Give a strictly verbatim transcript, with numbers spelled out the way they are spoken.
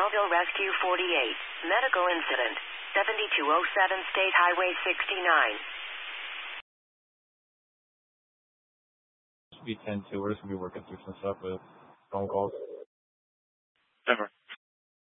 Belleville Rescue forty-eight. Medical incident. seventy-two oh seven State Highway sixty-nine. B ten two, we're just going to be working through some stuff with phone calls. Denver.